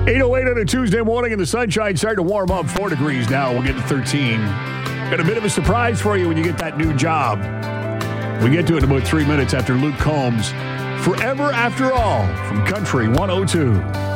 8:08 on a Tuesday morning, and the sunshine starting to warm up. 4 degrees now. We'll get to 13. Got a bit of a surprise for you when you get that new job. We get to it in about 3 minutes after Luke Combs. Forever After All from Country 102.